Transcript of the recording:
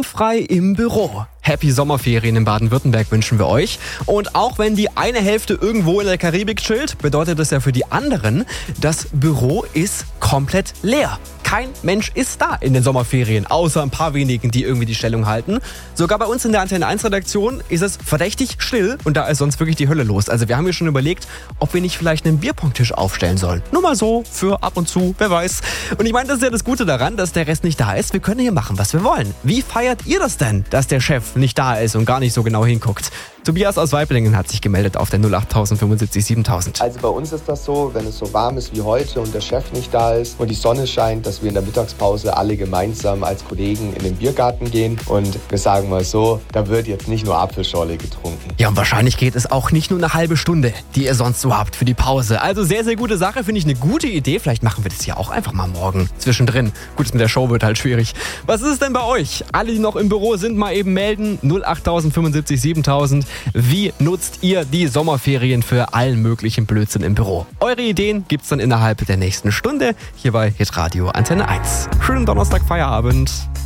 Sorgenfrei im Büro. Happy Sommerferien in Baden-Württemberg wünschen wir euch. Und auch wenn die eine Hälfte irgendwo in der Karibik chillt, bedeutet das ja für die anderen, das Büro ist komplett leer. Kein Mensch ist da in den Sommerferien, außer ein paar wenigen, die irgendwie die Stellung halten. Sogar bei uns in der Antenne 1 Redaktion ist es verdächtig still und da ist sonst wirklich die Hölle los. Also wir haben hier schon überlegt, ob wir nicht vielleicht einen Bierpong-Tisch aufstellen sollen. Nur mal so, für ab und zu, wer weiß. Und ich meine, das ist ja das Gute daran, dass der Rest nicht da ist. Wir können hier machen, was wir wollen. Wie feiert ihr das denn, dass der Chef nicht da ist und gar nicht so genau hinguckt? Tobias aus Weiblingen hat sich gemeldet auf der 08000 75 7000. Also bei uns ist das so, wenn es so warm ist wie heute und der Chef nicht da ist und die Sonne scheint, dass wir in der Mittagspause alle gemeinsam als Kollegen in den Biergarten gehen und wir sagen mal so, da wird jetzt nicht nur Apfelschorle getrunken. Ja, und wahrscheinlich geht es auch nicht nur eine halbe Stunde, die ihr sonst so habt für die Pause. Also sehr, sehr gute Sache, finde ich eine gute Idee. Vielleicht machen wir das ja auch einfach mal morgen zwischendrin. Gut, das mit der Show wird halt schwierig. Was ist es denn bei euch? Alle, die noch im Büro sind, mal eben melden. 08000 75 7000. Wie nutzt ihr die Sommerferien für allen möglichen Blödsinn im Büro? Eure Ideen gibt's dann innerhalb der nächsten Stunde hier bei Hitradio Antenne 1. Schönen Donnerstag Feierabend.